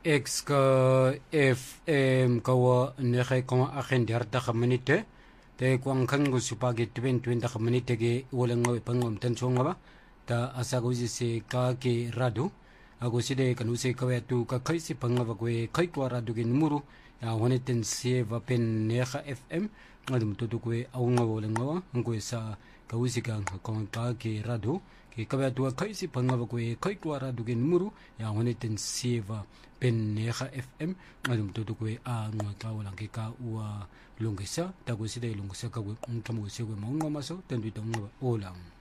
X ka FM kawa nege kong agen derta minute te kwang kan go supage 20 minute ge wolen ngo pangom tan chonga ba ta asago se ka ke radu ago side kan use ka tu ka kai si panga ba ko kai ko radu ge numuru ya honeten se va pen nega FM ngadum to ko awunga wolen ngo ngo sa ka use ka kong ka ke radu ke ka tu kai si panga ba ko kai ko radu ge numuru ya honeten se va pen nega FM ngadum to ko a ngo ka wala ke ka wa lungisa ta go side lungisa ka go kamo se go mo maso tan du to ngo olang